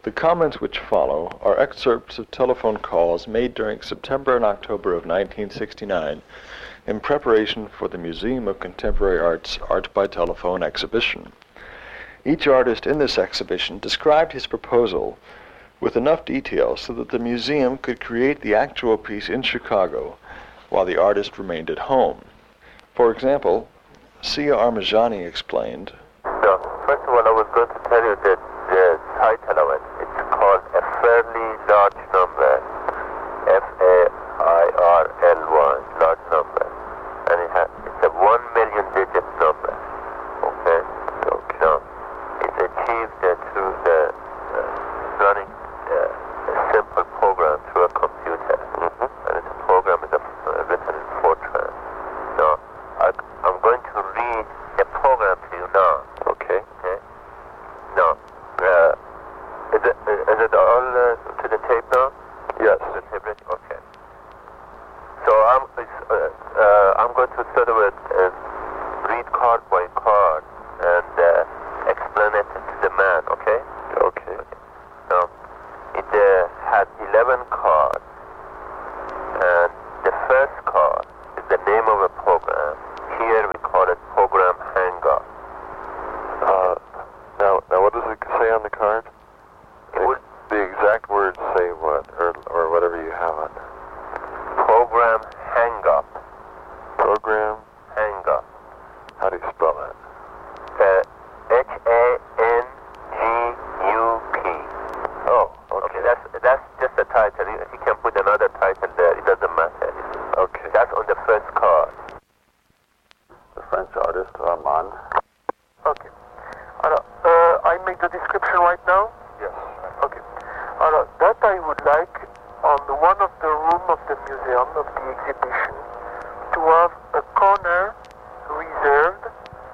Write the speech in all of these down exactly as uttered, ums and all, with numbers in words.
The comments which follow are excerpts of telephone calls made during September and October of nineteen sixty-nine in preparation for the Museum of Contemporary Art's Art by Telephone exhibition. Each artist in this exhibition described his proposal with enough detail so that the museum could create the actual piece in Chicago while the artist remained at home. For example, Sia Armajani explained, So, first of all, I was going to tell you that the title of it, it's called A Fairly Large Number, F A I R L Y, large number. And it has, it's a one million digit number, okay? Okay. Now, it's achieved uh, through the uh, running uh, a simple program through a computer. Mm-hmm. And it's a program is a, uh, written in Fortran. Now, I, I'm going to read the program to you now. Okay. Okay. Now, uh, is it is it all uh, to the tape now? Yes. To the tape ready? Okay. So I'm uh, uh, I'm going to sort of uh, read card by card and uh, explain it to the man. Okay. Okay. Now, it uh, has eleven cards, and the first card is the name of a program. Here we call it Program Hang-Up. Uh, now, now, what does it say on the card? It the, would, the exact words say what, or or whatever you have on. Program Hang-Up. Program. Hang-Up. How do you spell that? Uh, H A N G U P. Oh, okay. Okay, that's that's just a title. You, you can put another title there. It doesn't matter. Okay. That's on the first card. The French artist Armand. Okay. Alors, uh, I make the description right now? Yes. Okay. Alors, that I would like on the one of the room of the museum, of the exhibition, to have a corner reserved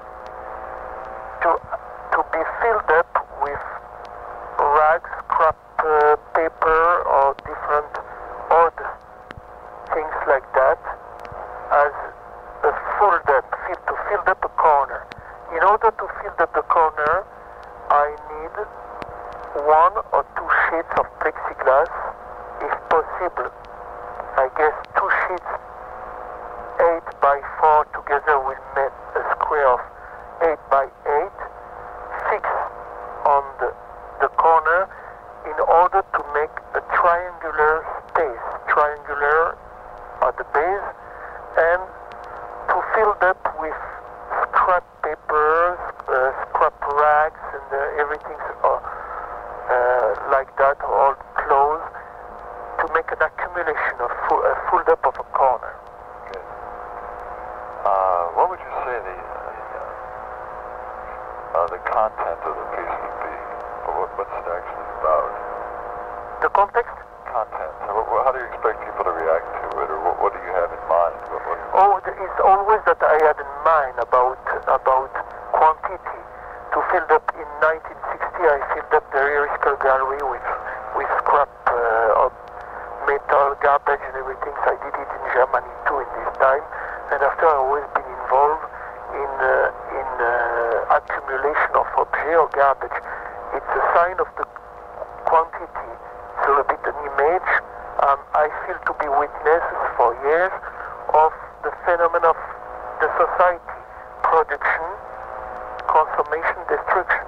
to to be filled up with rags, scrap uh, paper, or different odd things like that, as a filled up, fill, to fill up a corner. In order to fill up the corner, I need one or two sheets of plexiglass, if possible. I guess two sheets, eight by four, together will make a square of eight by eight, fixed on the, the corner in order to make a triangular space, triangular at the base, and to fill up with scrap papers, uh, scrap rags, and uh, everything uh, uh, like that, all clothes, to make an accumulation of full, uh, filled up of a corner. Good. Uh, what would you say the uh, uh, the content of the piece would be? What, what's it actually about? The context? Content. So what, how do you expect people to react to it, or what, what do you have in mind? What, what, Oh, it's always that I had in mind about about quantity. To fill up in nineteen sixty, I filled up the Eriscal Gallery with with scrap uh, of metal, garbage, and everything. So I did it in Germany too in this time. And after, I always been involved in uh, in uh, accumulation of objects or garbage. It's a sign of the quantity. So a bit an image. Um, I feel to be witnesses for years of the phenomenon of the society, production, consummation, destruction.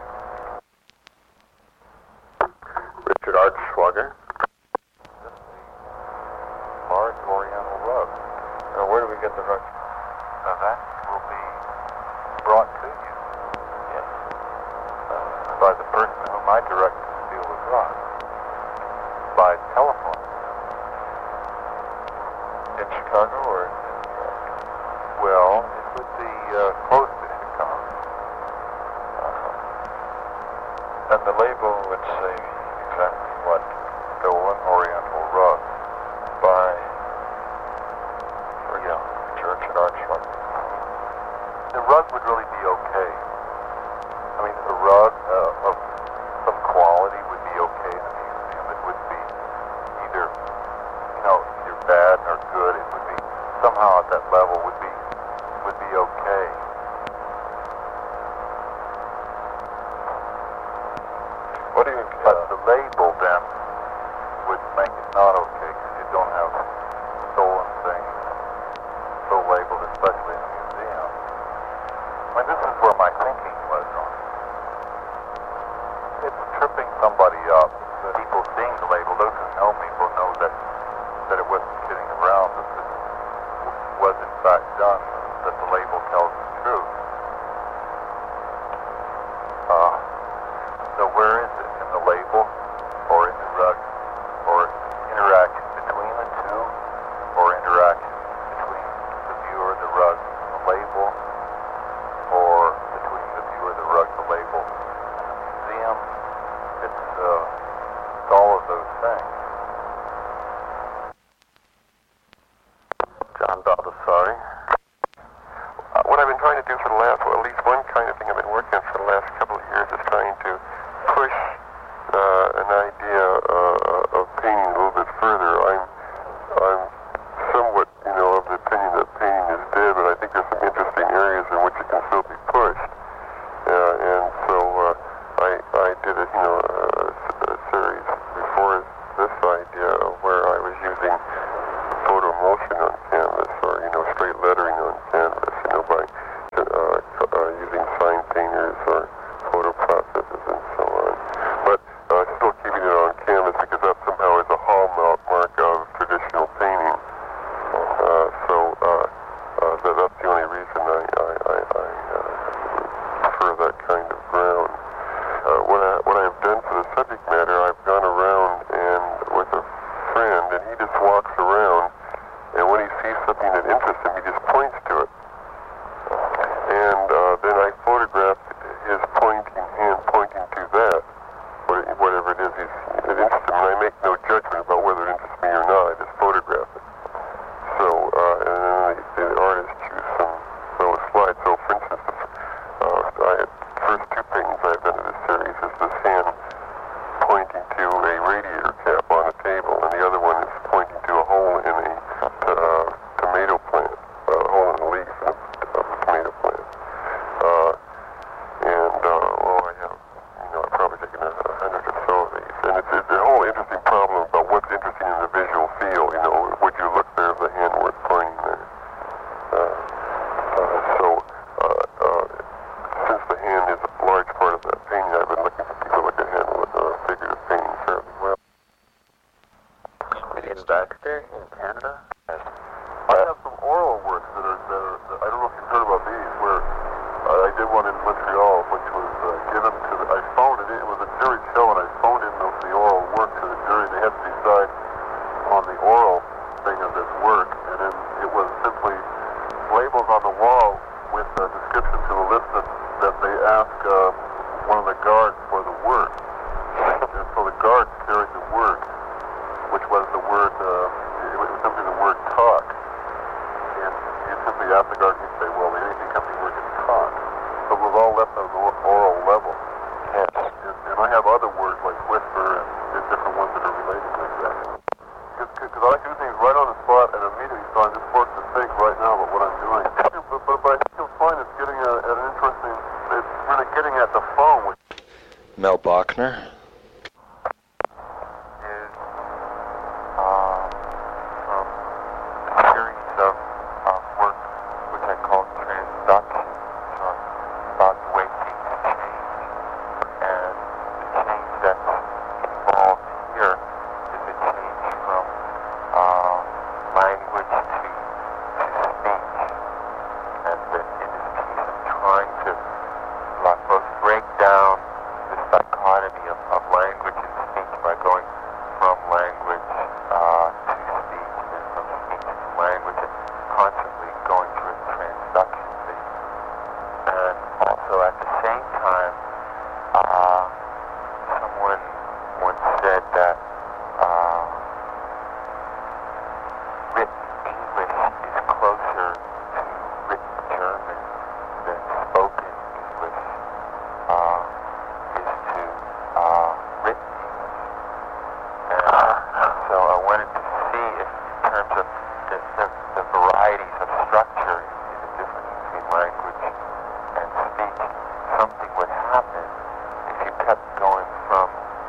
Richard Archschwager. Large Oriental rug. Now, where do we get the rug? Now, that will be brought to you. Yes. Uh, by the person whom I direct to deal with rugs. By telephone. In Chicago or in New York? Well, it would be uh, close to Chicago. Uh-huh. And the label would say exactly what Dolan Oriental Rug by oh, yeah, Church and Archway. The rug would really be okay. I mean, a rug uh, of some quality would be okay in the museum. It would be either, you know, either bad or good. It would be somehow at that level would be would be okay. What do you? But the label then would make it not okay because you don't have stolen things so labeled, especially in a museum. I mean, this is where my thinking was on it. It's tripping somebody up. The people seeing the label, those who know me will know that that it wasn't kidding around. That this was in fact done. That the label tells the truth. Uh, so where is it? In the label, or in the rug, or interaction between the two, or interaction between the viewer, the rug, and the label, or between the viewer, the rug, the label, and the museum? It's, uh, it's all of those things. John Baldessari. Uh, what I've been trying to do for the last, well, at least one kind of thing I've been working on for the last couple of years is trying to push uh, an idea uh, of painting a little bit further. I'm, I'm somewhat, you know, of the opinion that painting is dead, but I think there's some interesting areas in which it can still be pushed. Uh, and so uh, I, I did a, you know, a, a series before this idea where I was using photo motion on canvas, or, you know, straight lettering on canvas, you know, by uh, uh, using sign painters or photo processes and so on. But uh, still keeping it on canvas because that somehow is a hallmark of traditional painting. Uh, so uh, uh, that, that's the only reason I, I, I, I uh, prefer that kind of ground. Uh, what, I, what I've done for the subject matter, I've gone around and with a friend, and he just walks around, and when he sees something that interests him, he just points to it. And uh, then I photographed his pointing hand pointing to that, whatever it is he's it interests him, and I make no judgment about whether it interests me or not. I just photograph it. So, uh, and then the, the artist choose some little slides. So, for instance, the uh, I had, first two paintings I've done in this series is this hand pointing to a radiator cap on a table, and the other one is pointing to a hole in a uh, tomato plant, a hole in a leaf in a, of a tomato plant. Uh, and, uh, oh, I have, you know, I've probably taken a, a hundred or so of these. And it's, it's a whole interesting problem about what's interesting in the visual field. You know, would you look there if the hand were pointing there? Uh, uh, so, uh, uh, since the hand is a large part of that painting, I've been looking for people that can handle it, uh, figurative painting fairly well. In Baxter, in Canada? I have some oral works that are, that are that I don't know if you've heard about these, where uh, I did one in Montreal, which was uh, given to the, I phoned it in, it was a jury show, and I phoned in the, the oral work to the jury. They had to decide on the oral thing of this work, and then it was simply labels on the wall with a description to the list that, that they asked uh, one of the guards for the word. And so the guards carried the word, which was the word, uh, it was simply the word talk. And you simply ask the guard, and you say, well, anything comes the word is talk. So it was all left on the oral level. Yes. And, and I have other words like whisper and, and different ones that are related like that. Because I like to do things right on the spot and immediately, so I'm just forced to think right now about what I'm doing. But, but, but I think you'll find it's getting at, at an interesting, it's really getting at the phone. Which Mel Bachner. Is uh, from a series of, of work which I call transduction, so about the way things change. And the change that's involved here is a change from uh, language to, to speech. And that in this piece I'm trying to like, both break down the dichotomy of, of language and speech by going from language uh, to speech, and then from speech to language, and constantly going through a transduction phase. And also at the same time, uh, someone once said that uh, written English is closer to written German than spoken English uh, is to uh, written English. And so I wanted to see if, in terms of the, the, the varieties of structure in the difference between language and speech, something would happen if you kept going from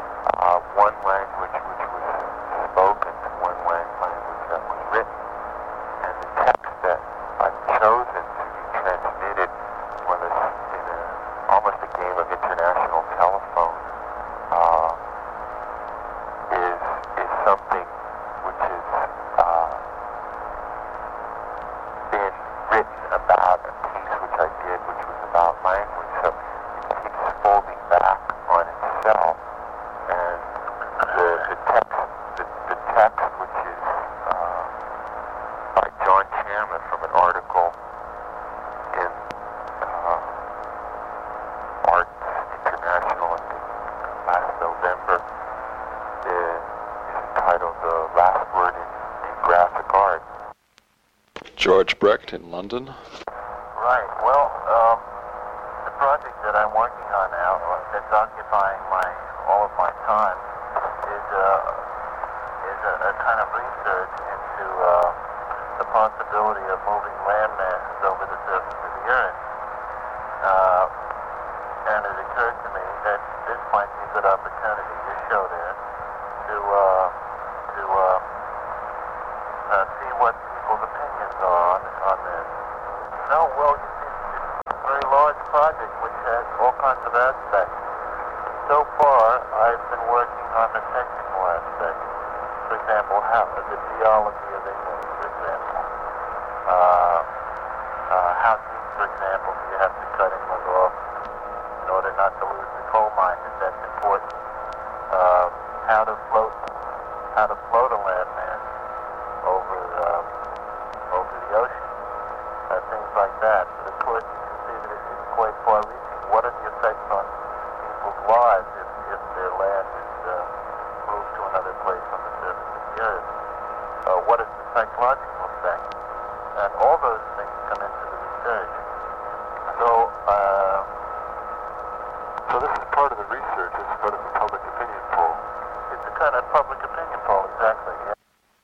well. And the, the text, the, the text, which is uh, by John Chandler from an article in uh, Arts International, I think, last November, is, is entitled "The Last Word in, in Graphic Art." George Brecht in London. Right. Well, um, the project that I'm working on now, that's occupying my all of my time, is uh, is a, a kind of research into uh, the possibility of moving land masses over the surface of the Earth. Uh, and it occurred to me that this might be a good opportunity, your show there, to uh, to uh, uh, see what people's opinions are on, on this. No, well, you see, it's a very large project which has all kinds of aspects. So far, I've been working on the technical aspects. For example, how the geology of England, for example. Uh, uh, how deep, for example, do you have to cut England off in order not to lose the coal mine, if that's important? Uh, how to float, how to float a landmass over um, over the ocean, uh, things like that. But of course, you can see that it's quite far-reaching. What are the effects on people's lives if, if their land is uh, moved to another place on the surface of the Earth? Uh, what is the psychological effect? And all those things come into the research. So, uh, So this is part of the research, it's part of the public opinion poll. it's a kind of public opinion poll, exactly. Yeah.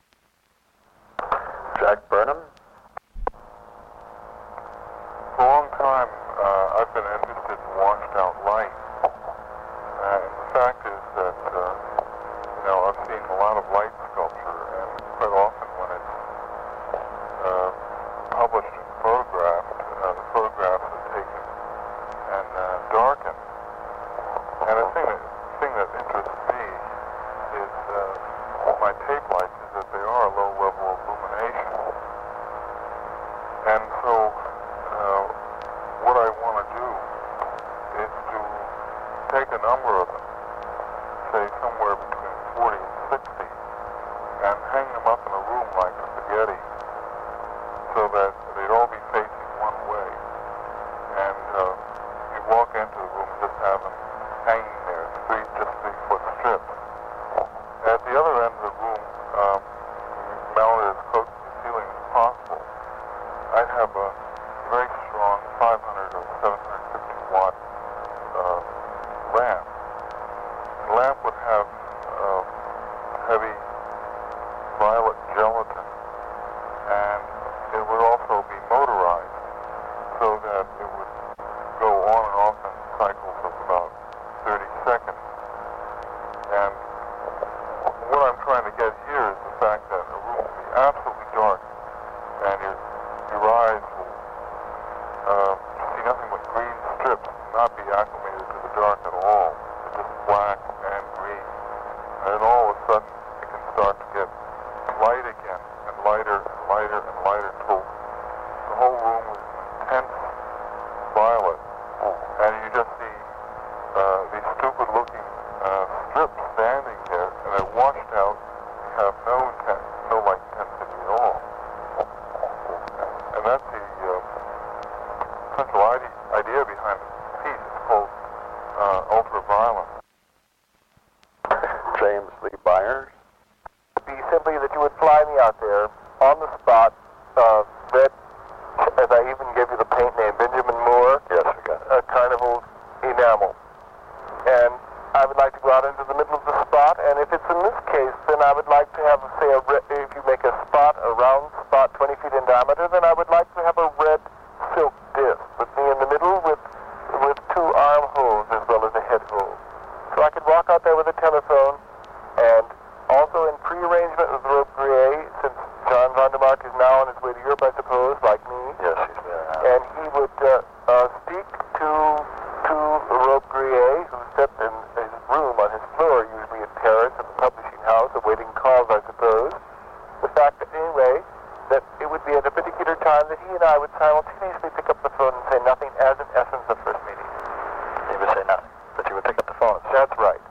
Jack Burnham? For a long time, uh, I've been interested in washed out light. Uh, and the fact is that, uh, you know, I've seen a lot of light sculpture, and quite often when it's uh, published and photographed, uh, the photographs are taken and uh, darkened. And the thing that, thing that interests me is, uh, with my tape lights, is that they are a low level of illumination. And so, uh, what I want to do is to take a number of them, say somewhere between forty and sixty, and hang them up in a room like spaghetti, so that they'd all be facing one way. And uh, you walk into the room and just have them hanging there, three, just three-foot strips. At the other end of the room, um, mounted as close to the ceiling as possible, I'd have a very strong five hundred or seven hundred fifty watt uh, lamp. The lamp would have uh, heavy violet gelatin, and it would also be motorized so that it would go on and off in cycles of about thirty seconds. And what I'm trying to get here is the fact that a room will be absolutely dark, and your, your eyes will uh, see nothing but green strips, not be acclimated to the dark at all. It's just black and green. And then all of a sudden, it can start to get light again, and lighter and lighter and lighter, until the whole room is intense violet. And you just see uh, these stupid-looking uh, strips standing there, and they're washed out. You have no inten- no light intensity at all. And that's the uh, central idea, idea behind the piece. It's called uh, ultraviolet. James Lee Byers? Be simply that you would fly me out there on the spot, uh, red, as I even gave you the paint name, Benjamin Moore, Yes, we got it. uh, Carnival enamel. And I would like to go out into the middle of the spot, and if it's in this case, then I would like to have, say, a red, if you make a spot, a round spot twenty feet in diameter, then I would like to have a red silk disc with me in the middle with, with two armholes as well as a head hole. So I could walk out there with a telephone, and also in pre-arrangement with Robe Grillet, since John Vandermark is now on his way to Europe, I suppose, like me. Yes, he's there now. And he would uh, uh, speak to to Robe Grillet, who sat in his room on his floor, usually in Paris, at the publishing house, awaiting calls, I suppose. The fact that, anyway, that it would be at a particular time that he and I would simultaneously pick up the phone and say nothing as in essence of first meeting. He would say nothing, but you would pick up the phone. That's right.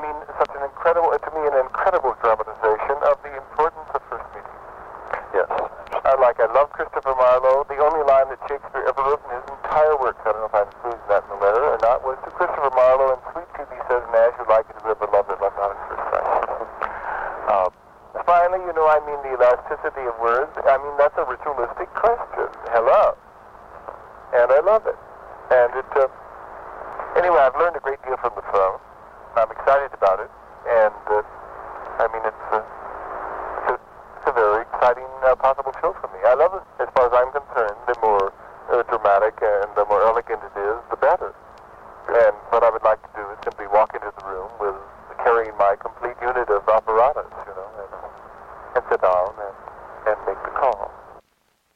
mean, such an incredible, to me, an incredible dramatization of the importance of first meeting. Yes. I like, I love Christopher Marlowe. The only line that Shakespeare ever wrote in his entire work, I don't know if I'm including that in the letter or not, was to Christopher Marlowe, and sweet Phoebe says, and as you like it, whoever loved it, left not at first sight. uh, finally, you know, I mean, the elasticity of words, I mean, that's a ritualistic question. Hello. And I love it. And it, uh, anyway, I've learned a great deal from the phone. I'm excited about it. And, uh, I mean, it's, uh, it's, a, it's a very exciting uh, possible show for me. I love it. As far as I'm concerned, the more uh, dramatic and the more elegant it is, the better. And what I would like to do is simply walk into the room with carrying my complete unit of apparatus, you know, and, and sit down and, and make the call.